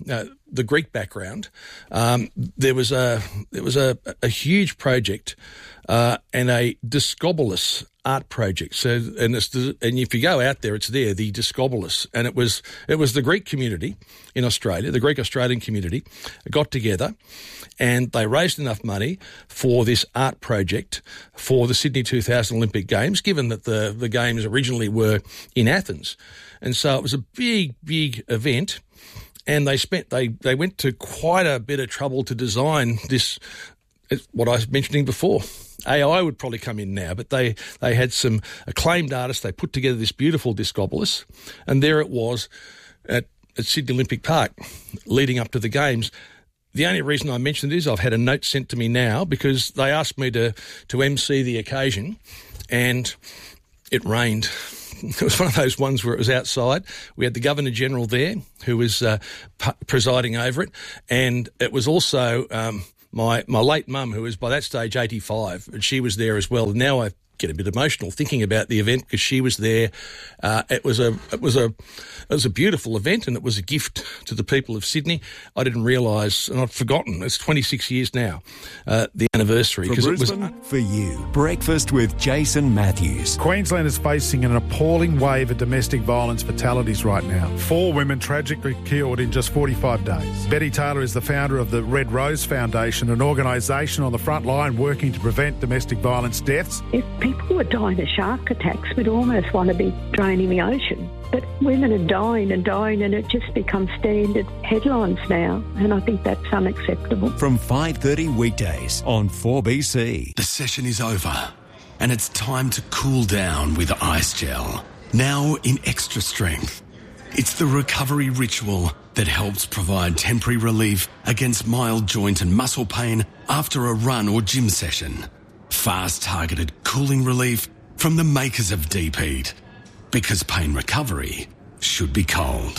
the Greek background, um, there was a there was a, a huge project uh, and a Discobolus art project. So, and it's the, and if you go out there, it's there, the Discobolus, and it was it was the Greek community in Australia, the Greek Australian community, got together, and they raised enough money for this art project for the Sydney two thousand Olympic Games, given that the the games originally were in Athens, and so it was a big big event. And they spent they, they went to quite a bit of trouble to design this, what I was mentioning before. A I would probably come in now, but they, they had some acclaimed artists. They put together this beautiful Discobolus, and there it was at, at Sydney Olympic Park leading up to the Games. The only reason I mentioned it is I've had a note sent to me now because they asked me to, to M C the occasion, and it rained. It was one of those ones where it was outside. We had the Governor-General there who was uh, p- presiding over it, and it was also um, my my late mum, who was by that stage eighty-five, and she was there as well. Now I get a bit emotional thinking about the event because she was there. Uh, it was a it was a it was a beautiful event, and it was a gift to the people of Sydney. I didn't realise, and I'd forgotten. It's twenty-six years now, uh, the anniversary. For Brisbane, it was, for you, breakfast with Jason Matthews. Queensland is facing an appalling wave of domestic violence fatalities right now. Four women tragically killed in just forty-five days. Betty Taylor is the founder of the Red Rose Foundation, an organisation on the front line working to prevent domestic violence deaths. If people were dying of shark attacks, we'd almost want to be draining the ocean. But women are dying and dying, and it just becomes standard headlines now, and I think that's unacceptable. From five thirty weekdays on four B C. The session is over, and it's time to cool down with Ice Gel. Now in extra strength. It's the recovery ritual that helps provide temporary relief against mild joint and muscle pain after a run or gym session. Fast targeted cooling relief from the makers of Deep Heat. Because pain recovery should be cold.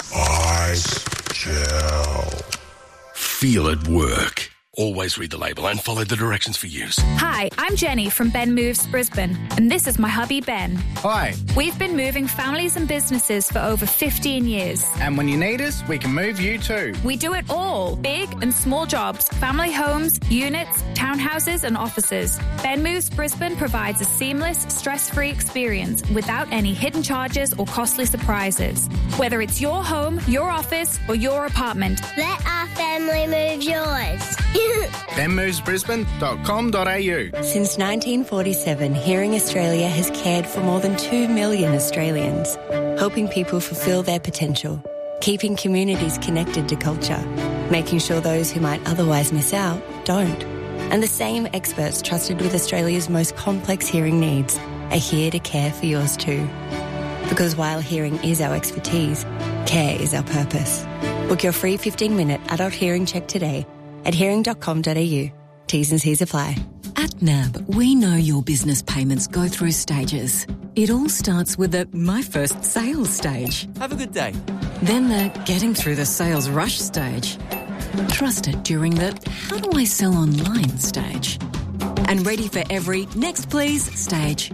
Ice Gel. Feel it work. Always read the label and follow the directions for use. Hi, I'm Jenny from Ben Moves Brisbane, and this is my hubby Ben. Hi. We've been moving families and businesses for over fifteen years. And when you need us, we can move you too. We do it all, big and small jobs, family homes, units, townhouses and offices. Ben Moves Brisbane provides a seamless, stress-free experience without any hidden charges or costly surprises. Whether it's your home, your office or your apartment. Let our family move yours. ben moves brisbane dot com dot a u. Since nineteen forty-seven, Hearing Australia has cared for more than two million Australians, helping people fulfil their potential, keeping communities connected to culture, making sure those who might otherwise miss out don't. And the same experts trusted with Australia's most complex hearing needs are here to care for yours too. Because while hearing is our expertise, care is our purpose. Book your free fifteen-minute adult hearing check today at hearing dot com dot a u. T's and C's apply. At N A B, we know your business payments go through stages. It all starts with the My First Sales stage. Have a good day. Then the Getting Through the Sales Rush stage. Trusted during the How do I sell online stage. And ready for every Next Please stage.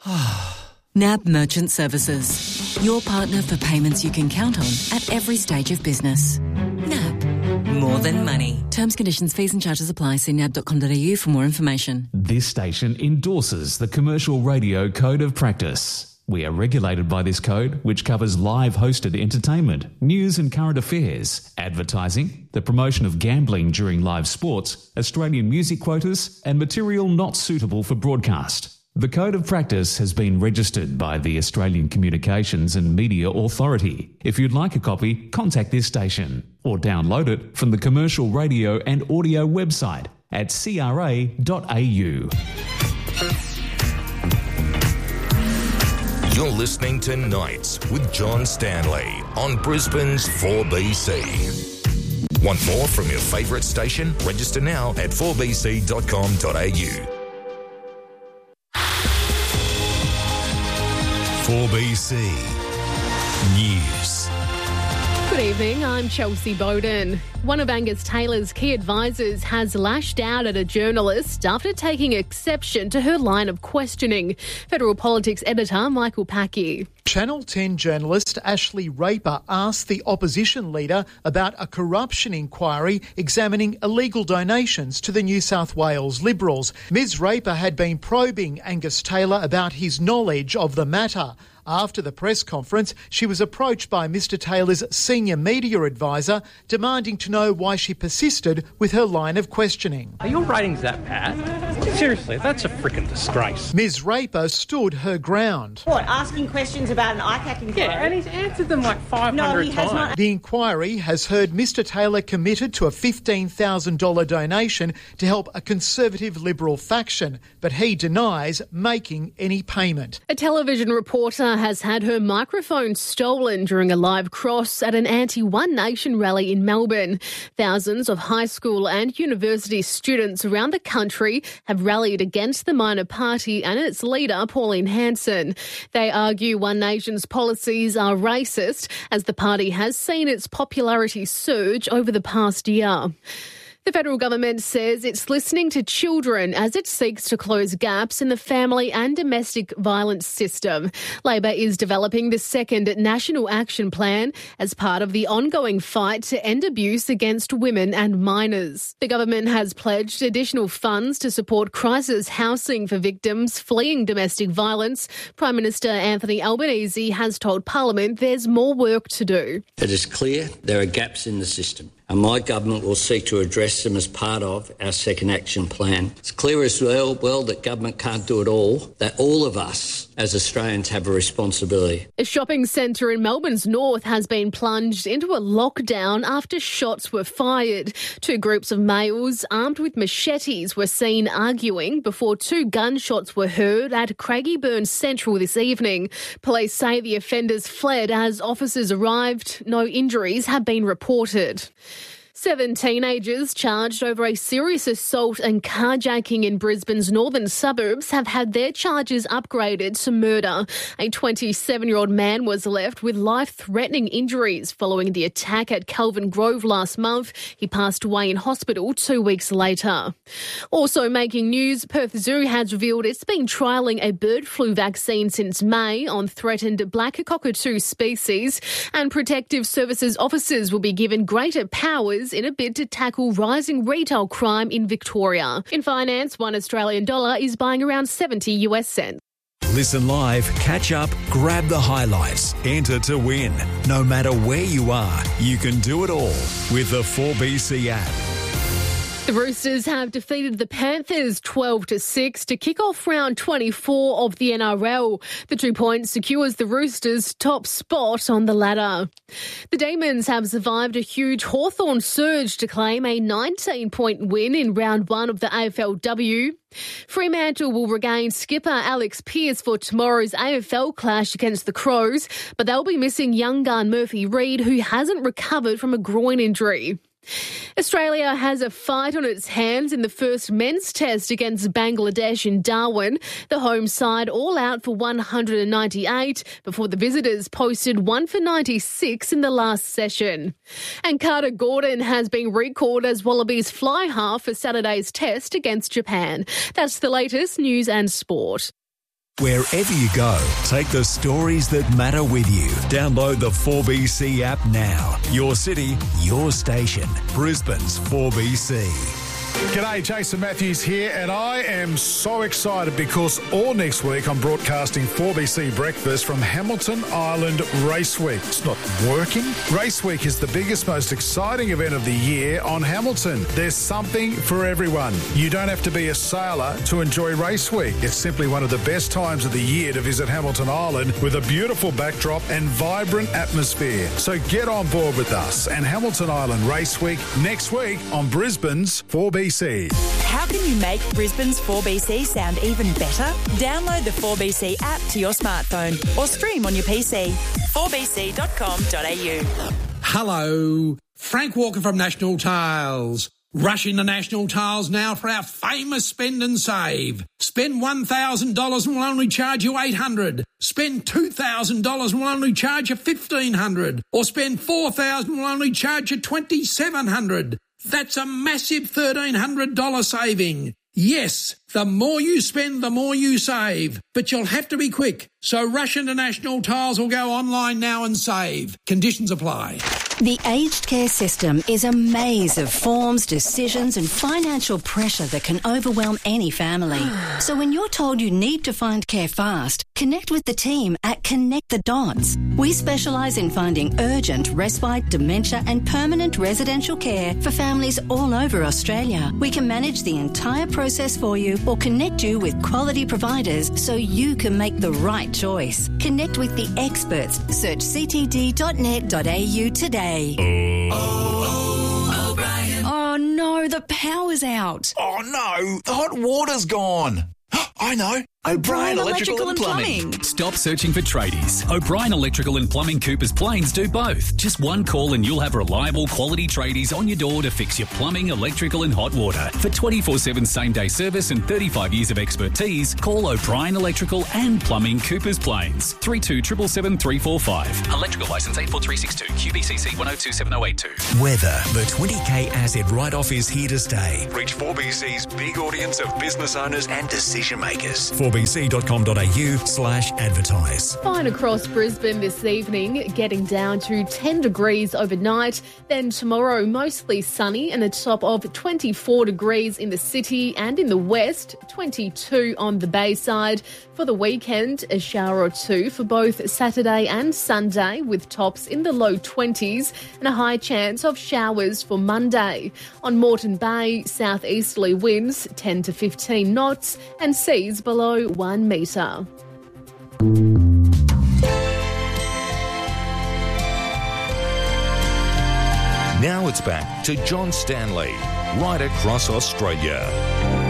N A B Merchant Services. Your partner for payments you can count on at every stage of business. N A B. More than money. Terms, conditions, fees and charges apply. See nab dot com dot a u for more information. This station endorses the Commercial Radio Code of Practice. We are regulated by this code, which covers live hosted entertainment, news and current affairs, advertising, the promotion of gambling during live sports, Australian music quotas, and material not suitable for broadcast. The Code of Practice has been registered by the Australian Communications and Media Authority. If you'd like a copy, contact this station or download it from the Commercial Radio and Audio website at c r a dot a u. You're listening to Nights with John Stanley on Brisbane's four B C. Want more from your favourite station? Register now at four b c dot com dot a u. four B C News. Good evening, I'm Chelsea Bowden. One of Angus Taylor's key advisors has lashed out at a journalist after taking exception to her line of questioning. Federal Politics editor Michael Packy. Channel ten journalist Ashley Raper asked the opposition leader about a corruption inquiry examining illegal donations to the New South Wales Liberals. Miz Raper had been probing Angus Taylor about his knowledge of the matter. After the press conference, she was approached by Mr Taylor's senior media advisor, demanding to know why she persisted with her line of questioning. Are your ratings that bad? Seriously, that's a freaking disgrace. Miz Raper stood her ground. What, asking questions about an I C A C inquiry? Yeah, and he's answered them like five hundred no, he times. Has not. The inquiry has heard Mr Taylor committed to a fifteen thousand dollars donation to help a Conservative Liberal faction, but he denies making any payment. A television reporter has had her microphone stolen during a live cross at an anti-One Nation rally in Melbourne. Thousands of high school and university students around the country have rallied against the minor party and its leader, Pauline Hanson. They argue One Nation's policies are racist, as the party has seen its popularity surge over the past year. The federal government says it's listening to children as it seeks to close gaps in the family and domestic violence system. Labor is developing the second National Action Plan as part of the ongoing fight to end abuse against women and minors. The government has pledged additional funds to support crisis housing for victims fleeing domestic violence. Prime Minister Anthony Albanese has told Parliament there's more work to do. It is clear there are gaps in the system, and my government will seek to address them as part of our second action plan. It's clear as well, well that government can't do it all, that all of us as Australians have a responsibility. A shopping centre in Melbourne's north has been plunged into a lockdown after shots were fired. Two groups of males armed with machetes were seen arguing before two gunshots were heard at Craigieburn Central this evening. Police say the offenders fled as officers arrived. No injuries have been reported. Seven teenagers charged over a serious assault and carjacking in Brisbane's northern suburbs have had their charges upgraded to murder. A twenty-seven-year-old man was left with life-threatening injuries following the attack at Kelvin Grove last month. He passed away in hospital two weeks later. Also making news, Perth Zoo has revealed it's been trialling a bird flu vaccine since May on threatened black cockatoo species, and protective services officers will be given greater powers in a bid to tackle rising retail crime in Victoria. In finance, one Australian dollar is buying around seventy US cents. Listen live, catch up, grab the highlights, enter to win. No matter where you are, you can do it all with the four B C app. The Roosters have defeated the Panthers twelve to six to kick off round twenty-four of the N R L. The two points secures the Roosters' top spot on the ladder. The Demons have survived a huge Hawthorn surge to claim a nineteen-point win in round one of the A F L W. Fremantle will regain skipper Alex Pearce for tomorrow's A F L clash against the Crows, but they'll be missing young gun Murphy Reid, who hasn't recovered from a groin injury. Australia has a fight on its hands in the first men's test against Bangladesh in Darwin. The home side all out for one hundred ninety-eight before the visitors posted one for ninety-six in the last session. And Carter Gordon has been recalled as Wallabies fly half for Saturday's test against Japan. That's the latest news and sport. Wherever you go, take the stories that matter with you. Download the four B C app now. Your city, your station. Brisbane's four B C. G'day, Jason Matthews here, and I am so excited because all next week I'm broadcasting four B C Breakfast from Hamilton Island Race Week. It's not working. Race Week is the biggest, most exciting event of the year on Hamilton. There's something for everyone. You don't have to be a sailor to enjoy Race Week. It's simply one of the best times of the year to visit Hamilton Island with a beautiful backdrop and vibrant atmosphere. So get on board with us and Hamilton Island Race Week next week on Brisbane's four B C. How can you make Brisbane's four B C sound even better? Download the four B C app to your smartphone or stream on your P C. four b c dot com dot a u. Hello, Frank Walker from National Tiles. Rush into National Tiles now for our famous spend and save. Spend one thousand dollars and we'll only charge you eight hundred dollars. Spend two thousand dollars and we'll only charge you fifteen hundred dollars. Or spend four thousand dollars and we'll only charge you twenty-seven hundred dollars. That's a massive thirteen hundred dollars saving. Yes, the more you spend, the more you save. But you'll have to be quick. So rush into National Tiles or go online now and save. Conditions apply. The aged care system is a maze of forms, decisions and financial pressure that can overwhelm any family. So when you're told you need to find care fast, connect with the team at Connect the Dots. We specialise in finding urgent, respite, dementia and permanent residential care for families all over Australia. We can manage the entire process for you or connect you with quality providers so you can make the right choice. Connect with the experts. Search c t d dot net dot a u today. Oh, oh, O'Brien. Oh no, the power's out. Oh no, the hot water's gone. I know. O'Brien Electrical, Electrical and Plumbing. Plumbing. Stop searching for tradies. O'Brien Electrical and Plumbing Coopers Plains do both. Just one call and you'll have reliable quality tradies on your door to fix your plumbing, electrical and hot water. For twenty-four seven same-day service and thirty-five years of expertise, call O'Brien Electrical and Plumbing Coopers Plains. three two seven seven three four five. Electrical licence eight four three six two. Q B C C one oh two seven oh eight two. Weather. The twenty K asset write-off is here to stay. Reach four B C's big audience of business owners and decision makers. four b c dot com dot a u slash advertise. Fine across Brisbane this evening, getting down to ten degrees overnight. Then tomorrow, mostly sunny and a top of twenty-four degrees in the city and in the west, twenty-two on the Bayside. For the weekend, a shower or two for both Saturday and Sunday, with tops in the low twenties and a high chance of showers for Monday. On Moreton Bay, southeasterly winds ten to fifteen knots and seas below one metre. Now it's back to John Stanley, right across Australia.